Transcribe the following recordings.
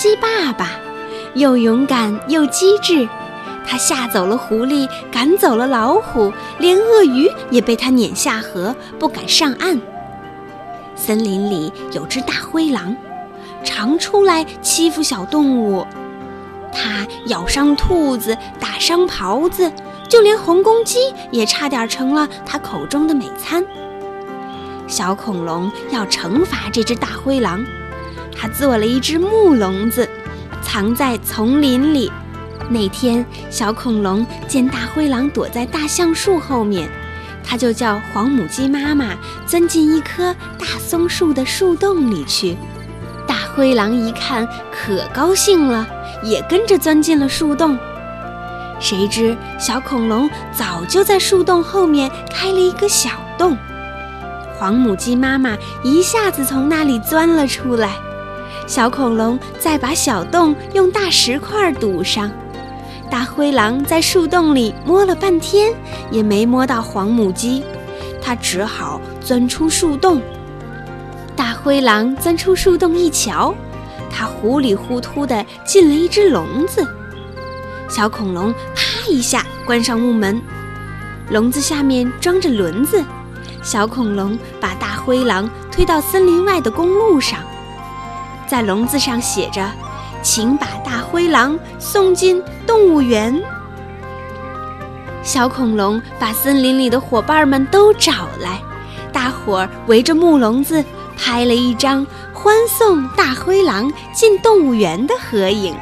鸡爸爸，又勇敢又机智。他吓走了狐狸，赶走了老虎，连鳄鱼也被他撵下河，不敢上岸。森林里有只大灰狼，常出来欺负小动物。它咬伤兔子，打伤狍子，就连红公鸡也差点成了它口中的美餐。小恐龙要惩罚这只大灰狼，他做了一只木笼子，藏在丛林里。那天，小恐龙见大灰狼躲在大橡树后面，他就叫黄母鸡妈妈钻进一棵大松树的树洞里去。大灰狼一看可高兴了，也跟着钻进了树洞。谁知小恐龙早就在树洞后面开了一个小洞，黄母鸡妈妈一下子从那里钻了出来。小恐龙再把小洞用大石块堵上。大灰狼在树洞里摸了半天，也没摸到黄母鸡，它只好钻出树洞。大灰狼钻出树洞一瞧，它糊里糊涂地进了一只笼子。小恐龙啪一下关上木门，笼子下面装着轮子。小恐龙把大灰狼推到森林外的公路上，在笼子上写着：请把大灰狼送进动物园。小恐龙把森林里的伙伴们都找来，大伙儿围着木笼子拍了一张欢送大灰狼进动物园的合影。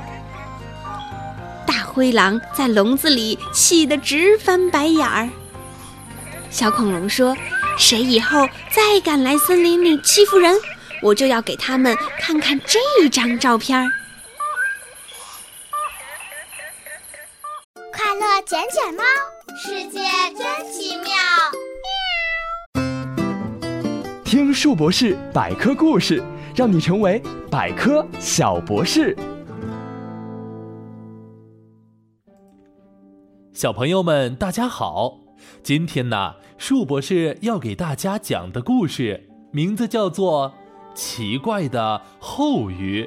大灰狼在笼子里气得直翻白眼儿。小恐龙说：谁以后再敢来森林里欺负人，我就要给他们看看这张照片。 快乐捡捡猫，世界真奇妙。 听树博士百科故事，让你成为百科小博士。 小朋友们大家好，今天呢，树博士要给大家讲的故事名字叫做奇怪的后鱼。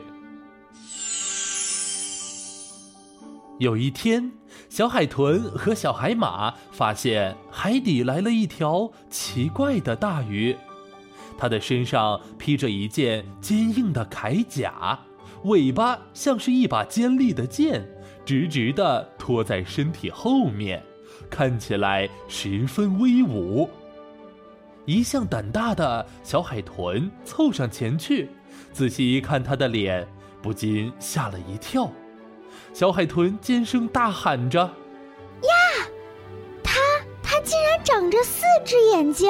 有一天，小海豚和小海马发现海底来了一条奇怪的大鱼，它的身上披着一件坚硬的铠甲，尾巴像是一把尖利的剑，直直地拖在身体后面，看起来十分威武。一向胆大的小海豚凑上前去，仔细一看它的脸，不禁吓了一跳。小海豚尖声大喊着： 呀，它竟然长着4只眼睛！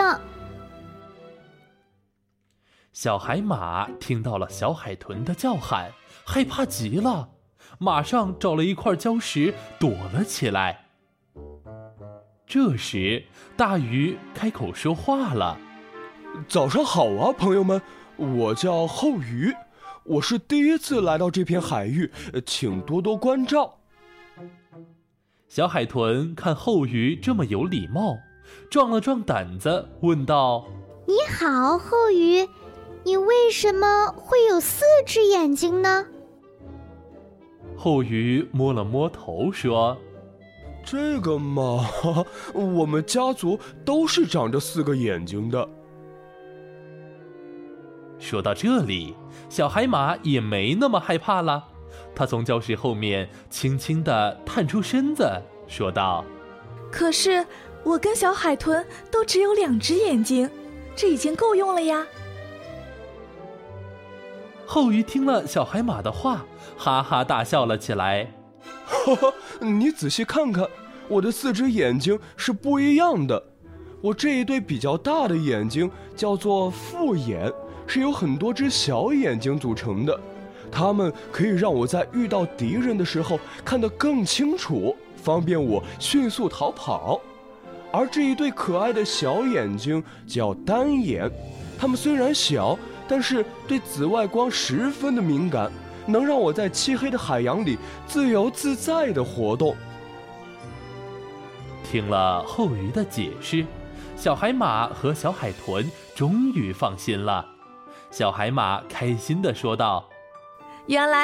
小海马听到了小海豚的叫喊，害怕极了，马上找了一块礁石躲了起来。这时，大鱼开口说话了： 早上好啊，朋友们，我叫后鱼，我是第一次来到这片海域，请多多关照。 小海豚看后鱼这么有礼貌，壮了壮胆子问道： 你好，后鱼，你为什么会有4只眼睛呢？ 后鱼摸了摸头说： 这个嘛，我们家族都是长着4个眼睛的。 说到这里，小海马也没那么害怕了，他从礁石后面轻轻地探出身子，说道： 可是我跟小海豚都只有2只眼睛，这已经够用了呀。 后鱼听了小海马的话，哈哈大笑了起来。 哈哈，你仔细看看，我的4只眼睛是不一样的。我这一对比较大的眼睛叫做复眼，是由很多只小眼睛组成的，它们可以让我在遇到敌人的时候看得更清楚，方便我迅速逃跑。而这一对可爱的小眼睛叫单眼，它们虽然小，但是对紫外光十分的敏感，能让我在漆黑的海洋里自由自在地活动。 听了后鱼的解释，小海马和小海豚终于放心了。小海马开心地说道： 原来